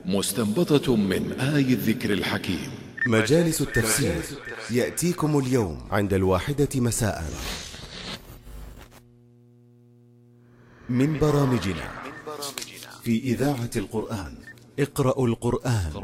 مستنبطة من آي الذكر الحكيم. مجالس التفسير يأتيكم اليوم عند 1:00 مساء من برامجنا في إذاعة القرآن. اقرأوا القرآن